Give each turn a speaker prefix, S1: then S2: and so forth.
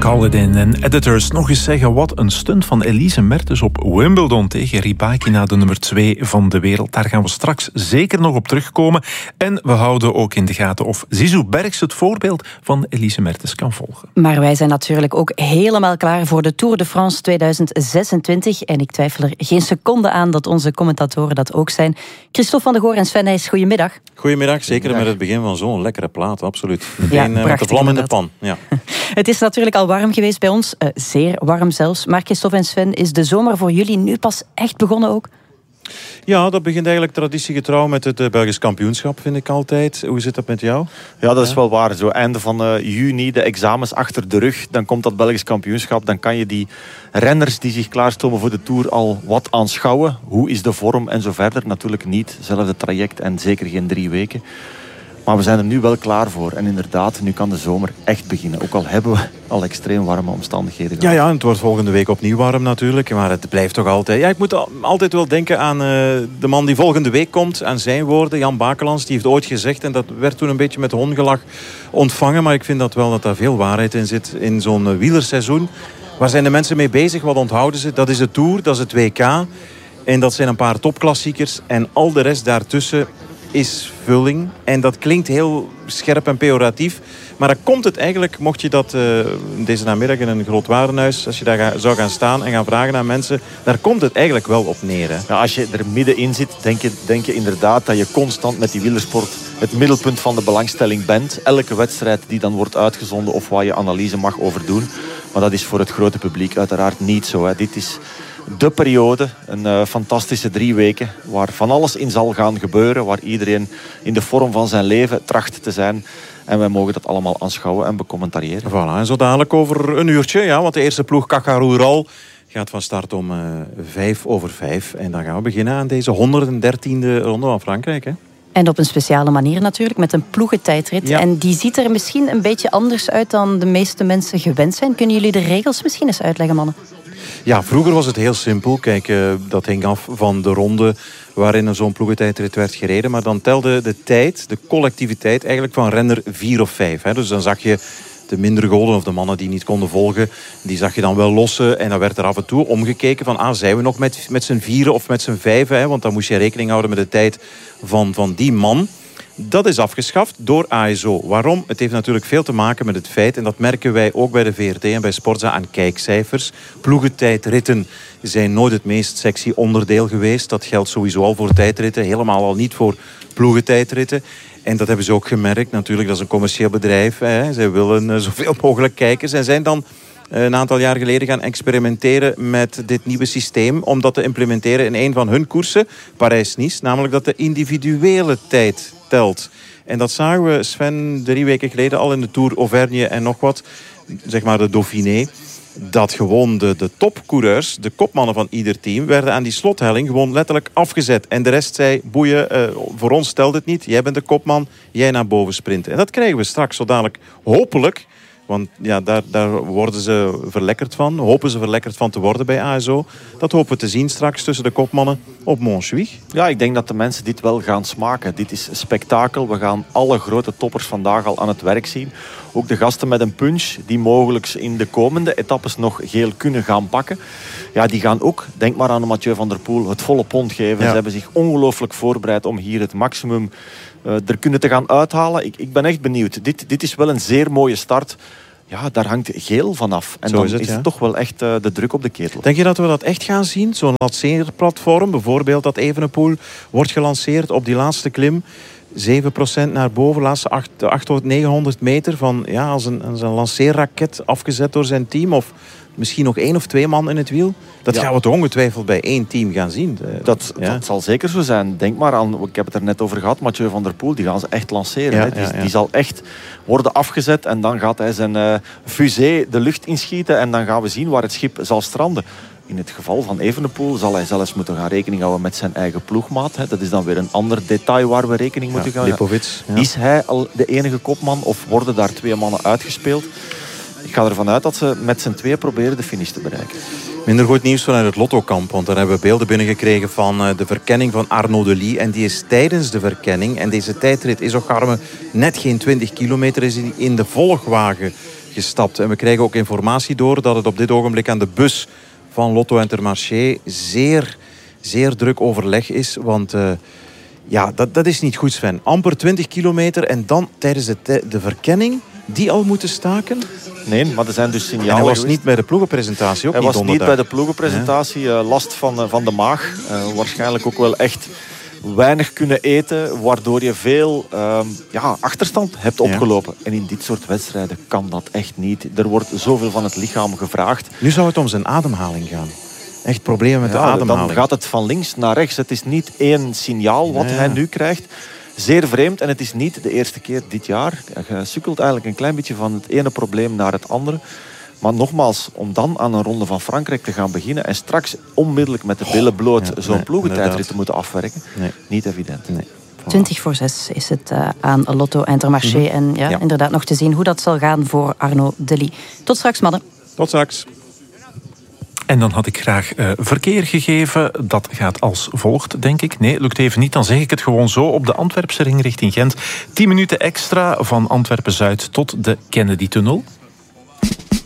S1: Call It In. En editors nog eens zeggen wat een stunt van Elise Mertens op Wimbledon tegen Rybakina, de nummer 2 van de wereld. Daar gaan we straks zeker nog op terugkomen. En we houden ook in de gaten of Zizou Bergs het voorbeeld van Elise Mertens kan volgen.
S2: Maar wij zijn natuurlijk ook helemaal klaar voor de Tour de France 2026. En ik twijfel er geen seconde aan dat onze commentatoren dat ook zijn. Christophe van de Goor en Sven Nys, goedemiddag.
S3: Goedemiddag, zeker met het begin van zo'n lekkere plaat, absoluut. Meteen
S2: Ja,
S3: met de vlam in de pan. Ja.
S2: Het is natuurlijk al warm geweest bij ons, zeer warm zelfs. Maar Christophe en Sven, is de zomer voor jullie nu pas echt begonnen ook?
S3: Ja, dat begint eigenlijk traditiegetrouw met het Belgisch kampioenschap, vind ik altijd. Hoe zit dat met jou?
S4: Ja, dat is wel waar. Zo einde van juni, de examens achter de rug. Dan komt dat Belgisch kampioenschap. Dan kan je die renners die zich klaarstomen voor de Tour al wat aanschouwen. Hoe is de vorm en zo verder. Natuurlijk niet hetzelfde traject en zeker geen 3 weken. Maar we zijn er nu wel klaar voor. En inderdaad, nu kan de zomer echt beginnen. Ook al hebben we al extreem warme omstandigheden gehad.
S3: Ja, en het wordt volgende week opnieuw warm natuurlijk. Maar het blijft toch altijd... Ja, ik moet altijd wel denken aan de man die volgende week komt. Aan zijn woorden, Jan Bakelans. Die heeft ooit gezegd, en dat werd toen een beetje met hongelach ontvangen. Maar ik vind dat wel dat daar veel waarheid in zit. In zo'n wielerseizoen. Waar zijn de mensen mee bezig? Wat onthouden ze? Dat is de Tour, dat is het WK. En dat zijn een paar topklassiekers. En al de rest daartussen is vulling. En dat klinkt heel scherp en pejoratief. Maar dan komt het eigenlijk, mocht je dat deze namiddag in een groot warenhuis, als je daar zou gaan staan en gaan vragen aan mensen, daar komt het eigenlijk wel op neer. Hè?
S4: Ja, als je er middenin zit, denk je inderdaad dat je constant met die wielersport het middelpunt van de belangstelling bent. Elke wedstrijd die dan wordt uitgezonden of waar je analyse mag over doen. Maar dat is voor het grote publiek uiteraard niet zo. Hè. Dit is de periode, een fantastische 3 weken, waar van alles in zal gaan gebeuren, waar iedereen in de vorm van zijn leven tracht te zijn. En wij mogen dat allemaal aanschouwen en becommentariëren.
S3: Voilà, en zo dadelijk over een uurtje, ja, want de eerste ploeg Caja gaat van start om 5:05. En dan gaan we beginnen aan deze 113e ronde van Frankrijk. Hè?
S2: En op een speciale manier natuurlijk, met een ploegentijdrit. Ja. En die ziet er misschien een beetje anders uit dan de meeste mensen gewend zijn. Kunnen jullie de regels misschien eens uitleggen, mannen?
S3: Ja, vroeger was het heel simpel. Kijk, dat hing af van de ronde waarin zo'n ploegentijdrit werd gereden. Maar dan telde de tijd, de collectiviteit, eigenlijk van renner 4 of 5. Hè. Dus dan zag je de minder goden of de mannen die niet konden volgen, die zag je dan wel lossen. En dan werd er af en toe omgekeken van, zijn we nog met z'n 4 of met z'n 5? Hè? Want dan moest je rekening houden met de tijd van die man. Dat is afgeschaft door ASO. Waarom? Het heeft natuurlijk veel te maken met het feit, en dat merken wij ook bij de VRT en bij Sportza aan kijkcijfers. Ploegentijdritten zijn nooit het meest sexy onderdeel geweest. Dat geldt sowieso al voor tijdritten, helemaal al niet voor ploegentijdritten. En dat hebben ze ook gemerkt. Natuurlijk, dat is een commercieel bedrijf. Hè. Zij willen zoveel mogelijk kijkers. En zijn dan een aantal jaar geleden gaan experimenteren met dit nieuwe systeem. Om dat te implementeren in een van hun koersen, Parijs-Nice. Namelijk dat de individuele tijd telt. En dat zagen we, Sven, 3 weken geleden al in de Tour Auvergne en nog wat. Zeg maar de Dauphiné. Dat gewoon de topcoureurs, de kopmannen van ieder team, werden aan die slothelling gewoon letterlijk afgezet. En de rest zei, boeien, voor ons telt het niet. Jij bent de kopman, jij naar boven sprinten. En dat krijgen we straks zo dadelijk hopelijk. Want ja, daar worden ze verlekkerd van. Hopen ze verlekkerd van te worden bij ASO. Dat hopen we te zien straks tussen de kopmannen op Montjuïc.
S4: Ja, ik denk dat de mensen dit wel gaan smaken. Dit is spektakel. We gaan alle grote toppers vandaag al aan het werk zien. Ook de gasten met een punch, die mogelijk in de komende etappes nog geel kunnen gaan pakken. Ja, die gaan ook, denk maar aan Mathieu van der Poel, het volle pond geven. Ja. Ze hebben zich ongelooflijk voorbereid om hier het maximum er kunnen te gaan uithalen. Ik ben echt benieuwd. Dit is wel een zeer mooie start. Ja, daar hangt geel vanaf. En dan is het toch wel echt de druk op de ketel.
S3: Denk je dat we dat echt gaan zien? Zo'n lanceerplatform, bijvoorbeeld dat Evenepoel wordt gelanceerd op die laatste klim. 7% naar boven, laatste 800, 900 meter van, ja, als een lanceerraket afgezet door zijn team. Of misschien nog 1 of 2 man in het wiel. Dat gaan we toch ongetwijfeld bij 1 team gaan zien.
S4: Dat zal zeker zo zijn. Denk maar aan, ik heb het er net over gehad, Mathieu van der Poel, die gaan ze echt lanceren. Die zal echt worden afgezet en dan gaat hij zijn fusée de lucht inschieten en dan gaan we zien waar het schip zal stranden. In het geval van Evenepoel zal hij zelfs moeten gaan rekening houden met zijn eigen ploegmaat. Dat is dan weer een ander detail waar we rekening moeten gaan houden.
S3: Lipovic. Ja.
S4: Is hij al de enige kopman of worden daar 2 mannen uitgespeeld? Ik ga ervan uit dat ze met z'n 2 proberen de finish te bereiken.
S3: Minder goed nieuws vanuit het Lottokamp, want daar hebben we beelden binnengekregen van de verkenning van Arnaud Delis. En die is tijdens de verkenning, en deze tijdrit is ook net geen 20 kilometer, is in de volgwagen gestapt. En we krijgen ook informatie door dat het op dit ogenblik aan de bus van Lotto Intermarché zeer, zeer druk overleg is. Want dat is niet goed, Sven. Amper 20 kilometer en dan tijdens de verkenning die al moeten staken.
S4: Nee, maar er zijn dus signalen.
S3: En hij was
S4: geweest.
S3: niet bij de ploegenpresentatie.
S4: Hij was niet bij de ploegenpresentatie. Last van de maag. Waarschijnlijk ook wel echt weinig kunnen eten, waardoor je veel achterstand hebt opgelopen. En in dit soort wedstrijden kan dat echt niet. Er wordt zoveel van het lichaam gevraagd.
S3: Nu zou het om zijn ademhaling gaan. Echt problemen met de ademhaling.
S4: Dan gaat het van links naar rechts. Het is niet één signaal wat hij nu krijgt. Zeer vreemd en het is niet de eerste keer dit jaar. Hij sukkelt eigenlijk een klein beetje van het ene probleem naar het andere. Maar nogmaals, om dan aan een ronde van Frankrijk te gaan beginnen en straks onmiddellijk met de billen bloot zo'n ploegentijdrit te moeten afwerken, niet evident.
S3: Nee.
S2: 20:06 is het aan Lotto Intermarché. En inderdaad nog te zien hoe dat zal gaan voor Arnaud Delis. Tot straks, mannen.
S3: Tot straks.
S1: En dan had ik graag verkeer gegeven. Dat gaat als volgt, denk ik. Nee, lukt even niet. Dan zeg ik het gewoon zo. Op de Antwerpse ring richting Gent. 10 minuten extra van Antwerpen-Zuid tot de Kennedy-tunnel.